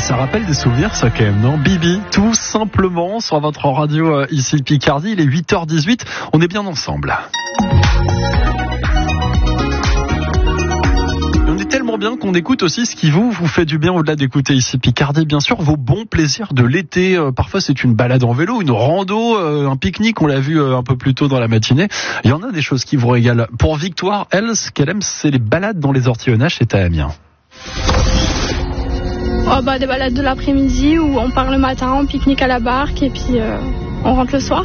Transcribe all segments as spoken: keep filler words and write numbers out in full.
Ça rappelle des souvenirs, ça, quand même, non? Bibi, tout simplement, sur votre radio, euh, ici Picardie, il est huit heures dix-huit, on est bien ensemble. On est tellement bien qu'on écoute aussi ce qui vous, vous fait du bien au-delà d'écouter ici Picardie, bien sûr, vos bons plaisirs de l'été. Euh, parfois, c'est une balade en vélo, une rando, euh, un pique-nique, on l'a vu euh, un peu plus tôt dans la matinée. Il y en a des choses qui vous régalent. Pour Victoire, elle, ce qu'elle aime, c'est les balades dans les ortillonnages, c'est à Amiens. Oh bah, des balades de l'après-midi où on part le matin, on pique-nique à la barque et puis euh, on rentre le soir.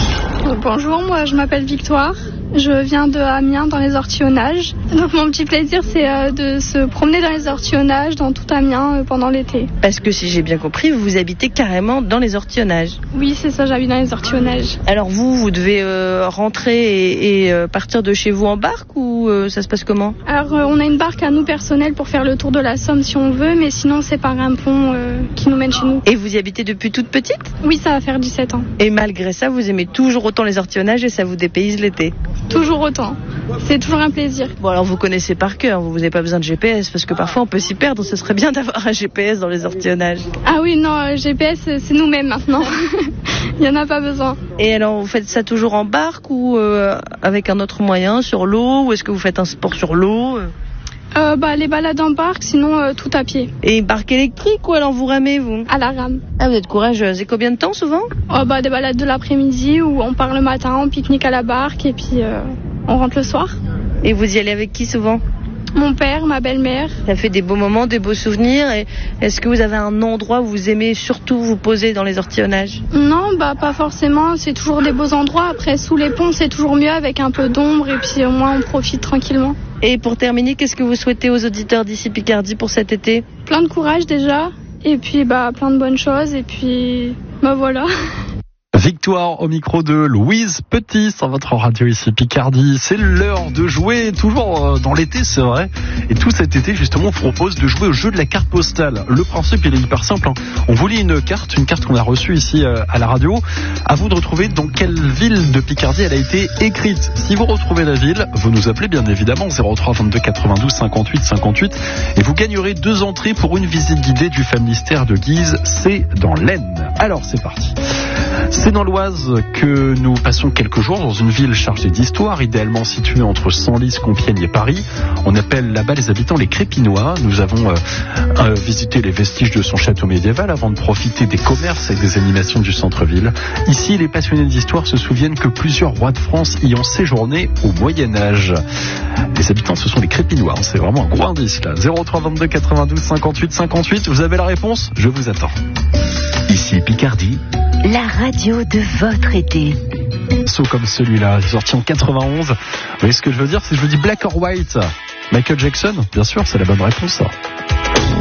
Bonjour, moi je m'appelle Victoire. Je viens de Amiens dans les ortillonnages. Donc mon petit plaisir c'est euh, de se promener dans les ortillonnages dans tout Amiens euh, pendant l'été. Parce que si j'ai bien compris, vous habitez carrément dans les ortillonnages. Oui c'est ça, j'habite dans les ortillonnages. Alors vous, vous devez euh, rentrer et, et euh, partir de chez vous en barque ou euh, ça se passe comment? Alors euh, on a une barque à nous personnelle pour faire le tour de la Somme si on veut, mais sinon c'est par un pont euh, qui nous mène chez nous. Et vous y habitez depuis toute petite? Oui, ça va faire dix-sept ans. Et malgré ça, vous aimez toujours autant les ortillonnages et ça vous dépayse l'été? Toujours autant. C'est toujours un plaisir. Bon, alors vous connaissez par cœur, vous n'avez pas besoin de G P S parce que parfois on peut s'y perdre. Ce serait bien d'avoir un G P S dans les ortillonnages. Ah oui, non, G P S, c'est nous-mêmes maintenant. Il n'y en a pas besoin. Et alors, vous faites ça toujours en barque ou euh, avec un autre moyen, sur l'eau? Ou est-ce que vous faites un sport sur l'eau? euh, bah, Les balades en barque, sinon euh, tout à pied. Et barque électrique ou alors vous ramez, vous? À la rame. Ah, vous êtes courageuse. Et combien de temps souvent? oh, bah, Des balades de l'après-midi où on part le matin, on pique-nique à la barque et puis euh, on rentre le soir. Et vous y allez avec qui souvent? Mon père, ma belle-mère. Ça fait des beaux moments, des beaux souvenirs. Et est-ce que vous avez un endroit où vous aimez surtout vous poser dans les ortillonnages? Non, bah pas forcément. C'est toujours des beaux endroits. Après, sous les ponts, c'est toujours mieux avec un peu d'ombre et puis au moins on profite tranquillement. Et pour terminer, qu'est-ce que vous souhaitez aux auditeurs d'ici Picardie pour cet été? Plein de courage déjà. Et puis bah plein de bonnes choses. Et puis bah voilà. Victoire au micro de Louise Petit sur votre radio ici Picardie. C'est l'heure de jouer, toujours dans l'été c'est vrai. Et tout cet été justement on vous propose de jouer au jeu de la carte postale. Le principe il est hyper simple. Hein. On vous lit une carte, une carte qu'on a reçue ici à la radio. À vous de retrouver dans quelle ville de Picardie elle a été écrite. Si vous retrouvez la ville, vous nous appelez bien évidemment zéro trois vingt-deux quatre-vingt-douze cinquante-huit cinquante-huit et vous gagnerez deux entrées pour une visite guidée du Famistère de Guise. C'est dans l'Aisne. Alors c'est parti. C'est dans l'Oise que nous passons quelques jours dans une ville chargée d'histoire, idéalement située entre Senlis, Compiègne et Paris. On appelle là-bas les habitants les Crépinois. Nous avons euh, euh, visité les vestiges de son château médiéval avant de profiter des commerces et des animations du centre-ville. Ici, les passionnés d'histoire se souviennent que plusieurs rois de France y ont séjourné au Moyen-Âge. Les habitants, ce sont les Crépinois. C'est vraiment un gros indice là. zéro trois vingt-deux quatre-vingt-douze cinquante-huit cinquante-huit. Vous avez la réponse? Je vous attends. Ici Picardie. La radio de votre été. Saut comme celui-là, sorti en quatre-vingt-onze. Vous voyez ce que je veux dire? Si je vous dis Black or White, Michael Jackson, bien sûr, c'est la bonne réponse. Ça.